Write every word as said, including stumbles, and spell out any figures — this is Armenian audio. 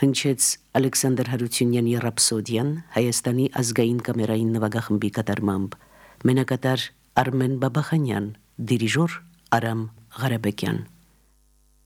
հնչեց Ալեքսանդր Հարությունյանի ռապսոդիան Հայաստանի ազգային կամերային նվագախմբի կատարմամբ, մենակատար Արմեն Բաբախանյան, դիրիժոր Արամ Ղարաբեկյան։